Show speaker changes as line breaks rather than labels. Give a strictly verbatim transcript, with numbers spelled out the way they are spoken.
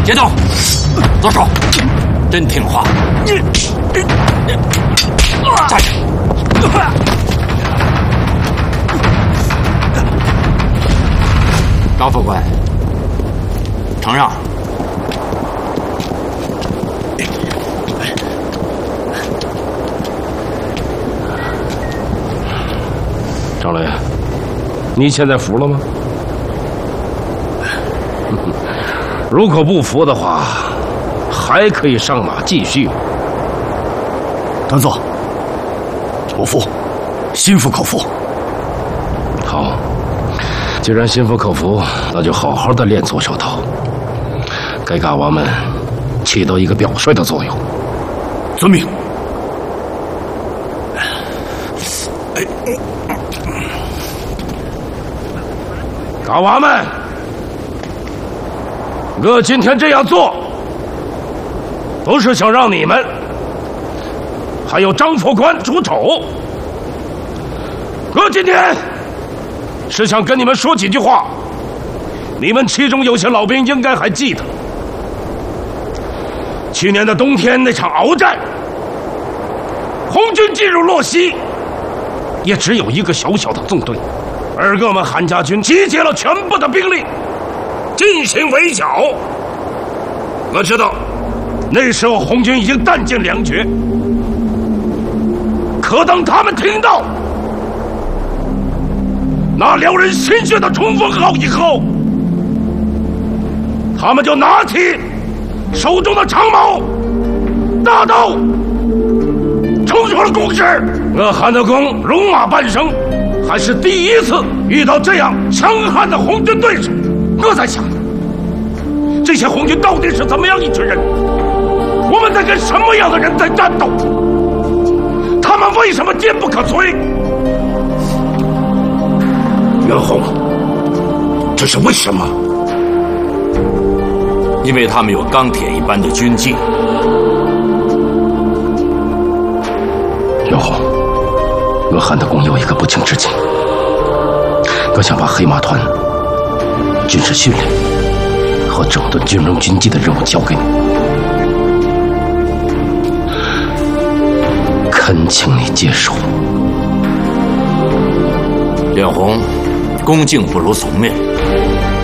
别动，左手，真听话。站着。高副官，承让。
张雷，你现在服了吗？如果不服的话，还可以上马继续。
端坐，我服，心服口服。
好，既然心服口服，那就好好的练左手刀，给嘎娃们起到一个表率的作用。
遵命。
嘎娃们，我今天这样做，不是想让你们还有张副官出丑，我今天是想跟你们说几句话。你们其中有些老兵应该还记得，去年的冬天那场鏖战，红军进入洛西，也只有一个小小的纵队。而我们韩家军集结了全部的兵力，进行围剿。我知道，那时候红军已经弹尽粮绝。可当他们听到那撩人心血的冲锋号以后，他们就拿起手中的长矛、大刀，冲出了攻势。我韩德公戎马半生，还是第一次遇到这样强悍的红军对手。我在想，这些红军到底是怎么样一群人？我们在跟什么样的人在战斗？他们为什么坚不可摧？袁弘，这是为什么？
因为他们有钢铁一般的军纪。
袁弘，我韩德公有一个不情之请，我想把黑马团军事训练和整顿军容军纪的任务交给你，恳请你接受。
袁弘，恭敬不如从命。